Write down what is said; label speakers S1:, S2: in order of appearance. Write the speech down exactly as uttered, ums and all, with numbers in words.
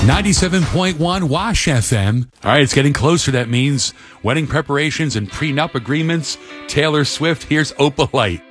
S1: ninety-seven point one Wash F M. All right, it's getting closer. That means wedding preparations and prenup agreements. Taylor Swift, here's Opalite.